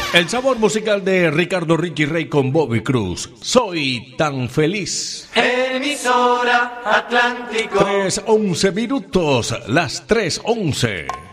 El sabor musical de Ricardo Richie Ray con Bobby Cruz. Soy tan feliz. Emisora Atlántico. 3:11 minutos, las 3:11.